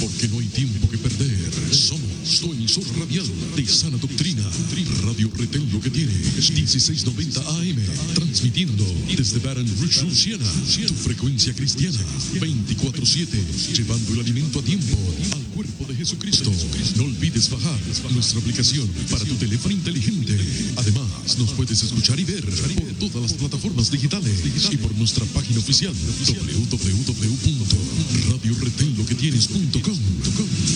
porque no hay tiempo que perder. Somos tu emisor radial de sana doctrina. Radio Retén lo que tiene 1690 AM, transmitiendo desde Baton Rouge, Luisiana, tu frecuencia cristiana 24/7, llevando el alimento a tiempo al cuerpo de Jesucristo. No olvides bajar nuestra aplicación para tu teléfono inteligente. Además, nos puedes escuchar y ver por todas las plataformas digitales y por nuestra página oficial www.radioretenloquetienes.com.